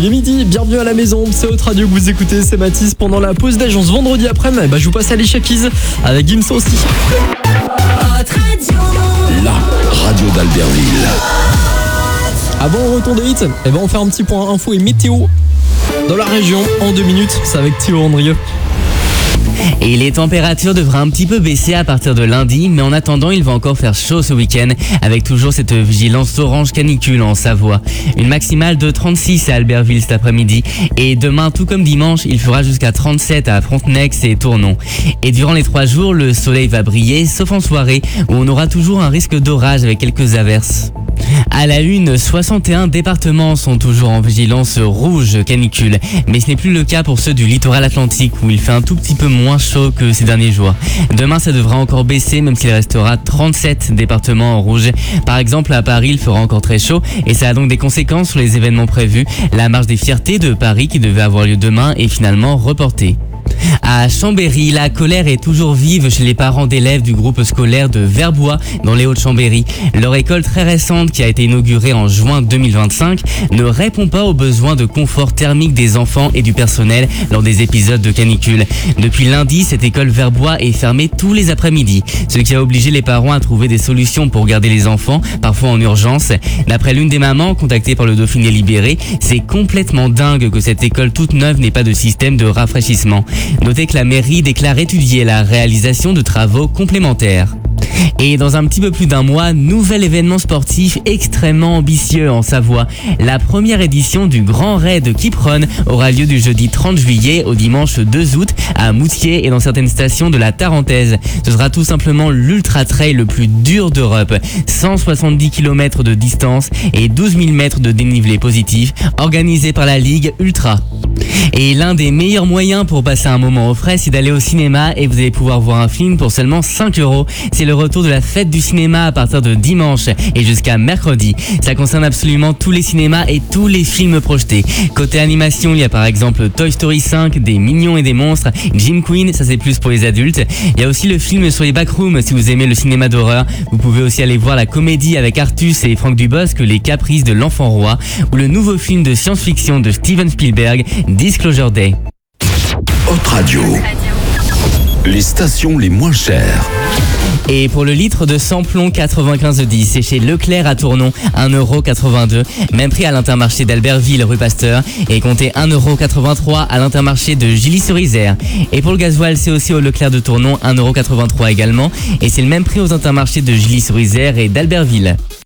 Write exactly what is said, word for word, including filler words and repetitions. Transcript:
Il est midi, bienvenue à la maison, c'est Hot Radio que vous écoutez, c'est Mathis. Pendant la pause d'âge, on se vendredi après-midi, bah, je vous passe à Alicia Keys avec Gims aussi. La radio d'Albertville. Avant le retour de hit, eh ben on fait un petit point info et météo dans la région en deux minutes, c'est avec Thio Andrieux. Et les températures devraient un petit peu baisser à partir de lundi, mais en attendant, il va encore faire chaud ce week-end, avec toujours cette vigilance orange canicule en Savoie. Une maximale de trente-six à Albertville cet après-midi, et demain, tout comme dimanche, il fera jusqu'à trente-sept à Frontenex et Tournon. Et durant les trois jours, le soleil va briller, sauf en soirée, où on aura toujours un risque d'orage avec quelques averses. À la une, soixante et un départements sont toujours en vigilance rouge canicule, mais ce n'est plus le cas pour ceux du littoral atlantique où il fait un tout petit peu moins chaud que ces derniers jours. Demain, ça devra encore baisser, même s'il restera trente-sept départements en rouge. Par exemple, à Paris, il fera encore très chaud et ça a donc des conséquences sur les événements prévus. La marche des fiertés de Paris qui devait avoir lieu demain est finalement reportée. À Chambéry, la colère est toujours vive chez les parents d'élèves du groupe scolaire de Verbois dans les Hauts-de-Chambéry. Leur école très récente, qui a été inaugurée en juin deux mille vingt-cinq, ne répond pas aux besoins de confort thermique des enfants et du personnel lors des épisodes de canicule. Depuis lundi, cette école Verbois est fermée tous les après-midi, ce qui a obligé les parents à trouver des solutions pour garder les enfants, parfois en urgence. D'après l'une des mamans contactée par le Dauphiné Libéré, c'est complètement dingue que cette école toute neuve n'ait pas de système de rafraîchissement. Notez que la mairie déclare étudier la réalisation de travaux complémentaires. Et dans un petit peu plus d'un mois, nouvel événement sportif extrêmement ambitieux en Savoie. La première édition du Grand Raid Keep Run aura lieu du jeudi trente juillet au dimanche deux août à Moutier et dans certaines stations de la Tarentaise. Ce sera tout simplement l'ultra trail le plus dur d'Europe. cent soixante-dix kilomètres de distance et douze mille mètres de dénivelé positif, organisé par la Ligue Ultra. Et l'un des meilleurs moyens pour passer un moment au frais, c'est d'aller au cinéma et vous allez pouvoir voir un film pour seulement cinq euros. C'est le retour de la fête du cinéma à partir de dimanche et jusqu'à mercredi. Ça concerne absolument tous les cinémas et tous les films projetés. Côté animation, il y a par exemple Toy Story cinq, des Mignons et des Monstres, Jim Queen, ça c'est plus pour les adultes. Il y a aussi le film sur les backrooms si vous aimez le cinéma d'horreur. Vous pouvez aussi aller voir la comédie avec Artus et Franck Dubosc, Les Caprices de l'Enfant Roi, ou le nouveau film de science-fiction de Steven Spielberg, Disclosure Day. Hot Radio. Les stations les moins chères. Et pour le litre de samplon quatre-vingt-quinze dix, c'est chez Leclerc à Tournon, un euro quatre-vingt-deux. Même prix à l'Intermarché d'Albertville, rue Pasteur. Et comptez un euro quatre-vingt-trois à l'Intermarché de Gilly-sur-Isère. Et pour le gasoil, c'est aussi au Leclerc de Tournon, un euro quatre-vingt-trois également. Et c'est le même prix aux Intermarchés de Gilly-sur-Isère et d'Albertville.